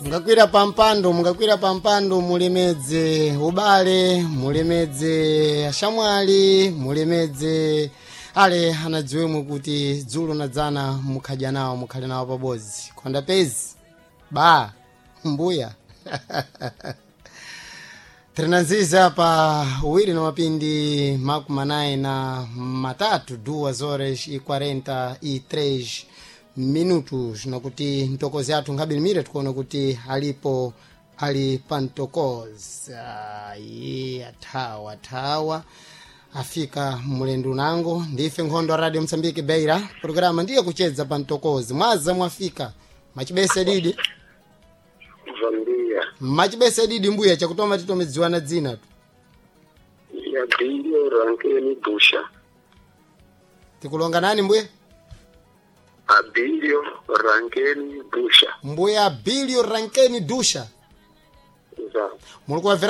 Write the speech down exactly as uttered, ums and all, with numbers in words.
Mungakwira pampando, mungakwira pampando mulemedze ubale, mulemedze ashamwali, mulemedze ale anadziwemwe kuti dzulo na dzana mukhadya nawo mukhale nawo pabodzi. Khonda pezi ba mbuya. Trinanziza pa uwiri na mapindi makumi anayi na matatu duas horas e quarenta e três minutos na kuti ntokozi yathu nkhabilimire tikuona kuti alipo ali pantokozi ayi athawa athawa afika mulendo nango ndife nkhondo wa Radio Msambiki Beira programa ndiye kuchedza pantokozi mwaza mwafika machibese didi Vandia machibese didi mbuya chakutoma titomedziwana dzina tu ya Bilio Rankeni Dusha tikulonga nani mbuya Abilio Rankeni Dusha mbuya Abilio Rankeni Dusha za mulikuwa